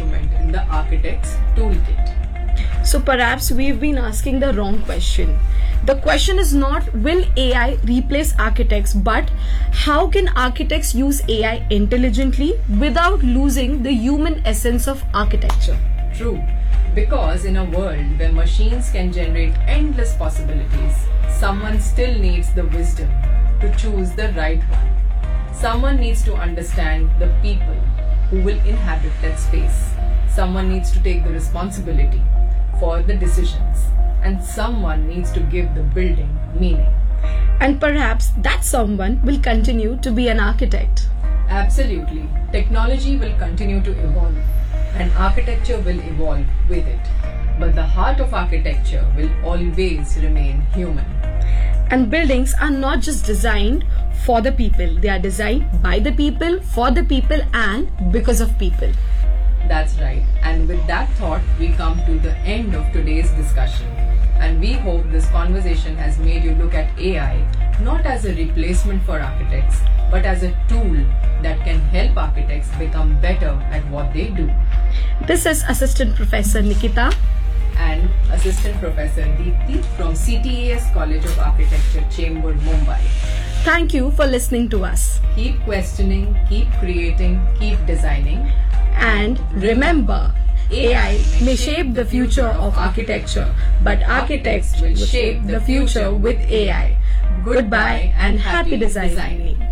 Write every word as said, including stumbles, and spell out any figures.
instrument in the architect's toolkit. So perhaps we've been asking the wrong question. The question is not will A I replace architects, but how can architects use A I intelligently without losing the human essence of architecture? True, because in a world where machines can generate endless possibilities, someone still needs the wisdom to choose the right one. Someone needs to understand the people who will inhabit that space. Someone needs to take the responsibility for the decisions, and someone needs to give the building meaning. And perhaps that someone will continue to be an architect. Absolutely. Technology will continue to evolve, and architecture will evolve with it. But the heart of architecture will always remain human. And buildings are not just designed for the people. They are designed by the people, for the people, and because of people. That's right. And with that thought, we come to the end of today's discussion. And we hope this conversation has made you look at A I not as a replacement for architects, but as a tool that can help architects become better at what they do. This is Assistant Professor Nikita and Assistant Professor Deepthi from C T A S College of Architecture, Chembur, Mumbai. Thank you for listening to us. Keep questioning, keep creating, keep designing. And remember, A I may shape the future of architecture, but architects will shape the future with A I. Goodbye and happy designing.